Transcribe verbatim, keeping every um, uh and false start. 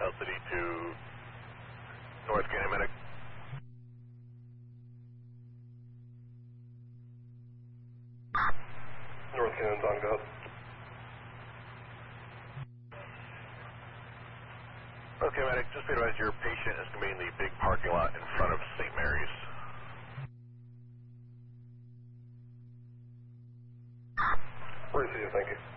L C D to North Canyon Medic. North Canyon's on, go ahead. Okay, Medic, just be advised your patient is going to be in the big parking lot in front of Saint Mary's. Receive, thank you.